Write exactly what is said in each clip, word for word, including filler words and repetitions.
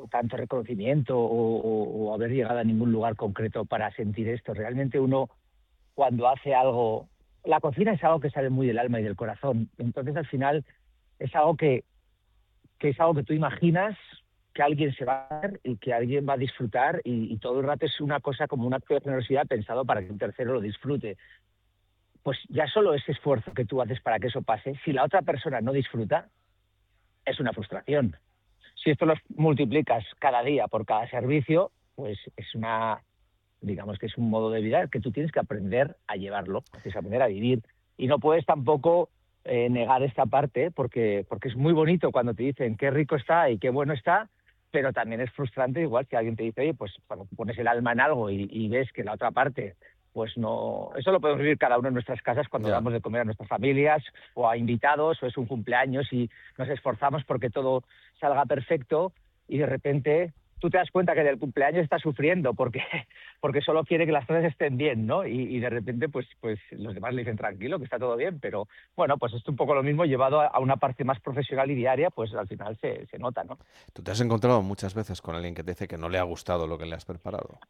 tanto reconocimiento o, o, o haber llegado a ningún lugar concreto para sentir esto. Realmente uno, cuando hace algo, la cocina es algo que sale muy del alma y del corazón. Entonces, al final, es algo que, que es algo que tú imaginas que alguien se va a hacer y que alguien va a disfrutar, y, y todo el rato es una cosa como un acto de generosidad pensado para que un tercero lo disfrute. Pues ya solo ese esfuerzo que tú haces para que eso pase, si la otra persona no disfruta, es una frustración. Si esto lo multiplicas cada día por cada servicio, pues es una, digamos que es un modo de vida que tú tienes que aprender a llevarlo, tienes que aprender a vivir. Y no puedes tampoco eh, negar esta parte, porque, porque es muy bonito cuando te dicen qué rico está y qué bueno está, pero también es frustrante igual que alguien te dice, oye, pues cuando pones el alma en algo y, y ves que la otra parte, pues no... Eso lo podemos vivir cada uno en nuestras casas cuando Ya. damos de comer a nuestras familias o a invitados, o es un cumpleaños y nos esforzamos porque todo salga perfecto, y de repente tú te das cuenta que del cumpleaños está sufriendo porque, porque solo quiere que las cosas estén bien, ¿no? Y, y de repente, pues, pues los demás le dicen tranquilo, que está todo bien, pero bueno, pues esto es un poco lo mismo llevado a, a una parte más profesional y diaria, pues al final se, se nota, ¿no? ¿Tú te has encontrado muchas veces con alguien que te dice que no le ha gustado lo que le has preparado?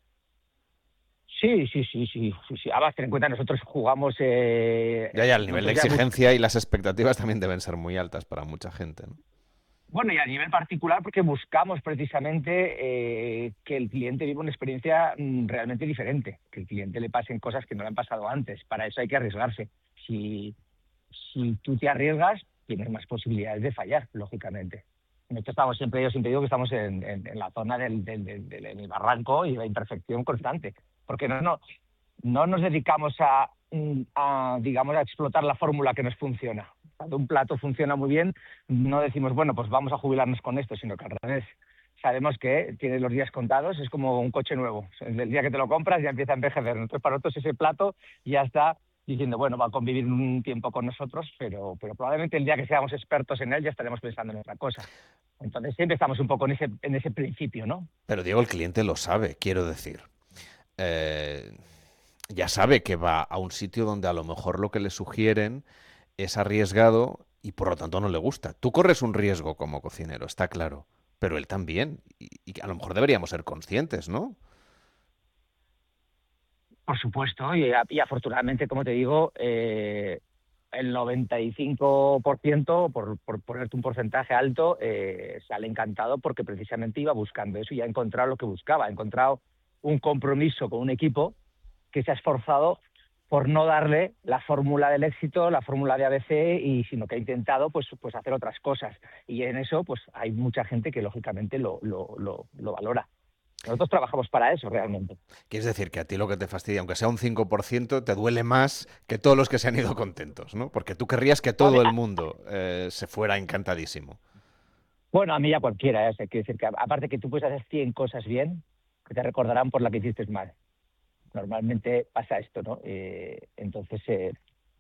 Sí, sí, sí, sí, sí, sí. Además, ten en cuenta, nosotros jugamos, Ya, eh, ya, el nivel de nosotros ya hemos... exigencia y las expectativas también deben ser muy altas para mucha gente, ¿no? Bueno, y a nivel particular, porque buscamos precisamente eh, que el cliente viva una experiencia mm, realmente diferente, que el cliente le pasen cosas que no le han pasado antes. Para eso hay que arriesgarse. Si, si tú te arriesgas, tienes más posibilidades de fallar, lógicamente. Nosotros estamos siempre, yo siempre digo que estamos en, en, en la zona del, del, del, del del barranco y la imperfección constante, porque no, no, no nos dedicamos a, mm, a, digamos, a explotar la fórmula que nos funciona. Cuando un plato funciona muy bien, no decimos, bueno, pues vamos a jubilarnos con esto, sino que al revés. Sabemos que tiene los días contados, es como un coche nuevo. El día que te lo compras ya empieza a envejecer. Entonces, para nosotros ese plato ya está diciendo, bueno, va a convivir un tiempo con nosotros, pero, pero probablemente el día que seamos expertos en él ya estaremos pensando en otra cosa. Entonces siempre estamos un poco en ese, en ese principio, ¿no? Pero Diego, el cliente lo sabe, quiero decir. Eh, ya sabe que va a un sitio donde a lo mejor lo que le sugieren es arriesgado y por lo tanto no le gusta. Tú corres un riesgo como cocinero, está claro, pero él también. Y, y a lo mejor deberíamos ser conscientes, ¿no? Por supuesto, y, y afortunadamente, como te digo, eh, el noventa y cinco por ciento, por, por ponerte un porcentaje alto, eh, sale encantado porque precisamente iba buscando eso y ha encontrado lo que buscaba. Ha encontrado un compromiso con un equipo que se ha esforzado por no darle la fórmula del éxito, la fórmula de A B C, y sino que ha intentado pues, pues hacer otras cosas. Y en eso pues hay mucha gente que lógicamente lo, lo, lo, lo valora. Nosotros trabajamos para eso realmente. Quieres decir que a ti lo que te fastidia, aunque sea un cinco por ciento, te duele más que todos los que se han ido contentos, ¿no? Porque tú querrías que A mí, todo el mundo eh, se fuera encantadísimo. bueno, a mí ya cualquiera, ¿eh? O sea, quiero decir que aparte que tú puedes hacer cien cosas bien, que te recordarán por la que hiciste mal. Normalmente pasa esto, ¿no? Eh, entonces, eh,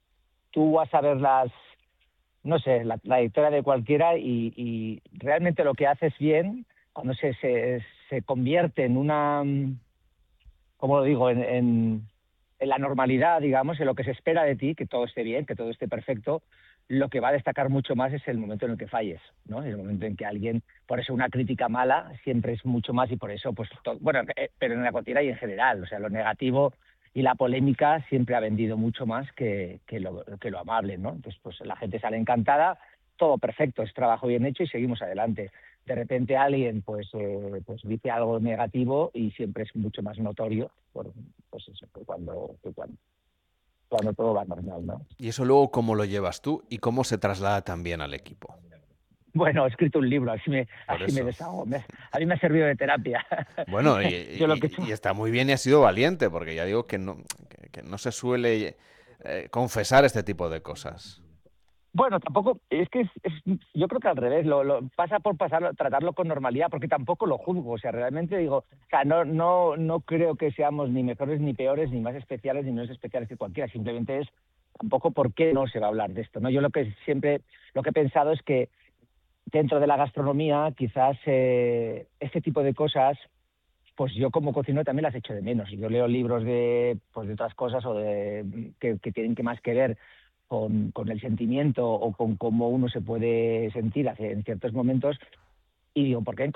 tú vas a ver las, no sé, la, la historia de cualquiera y, y realmente lo que haces bien, cuando se, se, se convierte en una, mm, ¿cómo lo digo?, en, en, en la normalidad, digamos, en lo que se espera de ti, que todo esté bien, que todo esté perfecto, lo que va a destacar mucho más es el momento en el que falles, ¿no? El momento en que alguien, por eso una crítica mala siempre es mucho más, y por eso, pues, to- bueno, eh, pero en la cocina y en general, o sea, lo negativo y la polémica siempre ha vendido mucho más que, que, lo, que lo amable, ¿no? Entonces, pues la gente sale encantada, todo perfecto, es trabajo bien hecho y seguimos adelante. De repente alguien pues, eh, pues dice algo negativo y siempre es mucho más notorio por, pues eso, que cuando, que cuando, cuando todo va normal, ¿no? Y eso luego, ¿cómo lo llevas tú y cómo se traslada también al equipo? Bueno, he escrito un libro, así me, Por así me eso. desahogo. Me- a mí me ha servido de terapia. Bueno, y, Yo lo que he y- hecho... y está muy bien y ha sido valiente, porque ya digo que no, que, que no se suele eh, confesar este tipo de cosas. Bueno, tampoco, es que es, es- yo creo que al revés, lo, lo- pasa por pasarlo, tratarlo con normalidad, porque tampoco lo juzgo, o sea, realmente digo, o sea, no, no, no creo que seamos ni mejores ni peores, ni más especiales ni menos especiales que cualquiera, simplemente es tampoco por qué no se va a hablar de esto, ¿no? Yo lo que siempre, lo que he pensado es que dentro de la gastronomía, quizás eh, este tipo de cosas, pues yo como cocinero también las echo de menos. Yo leo libros de, pues de otras cosas o de que, que tienen que más que ver con, con el sentimiento o con cómo uno se puede sentir hace- en ciertos momentos, y digo, ¿por qué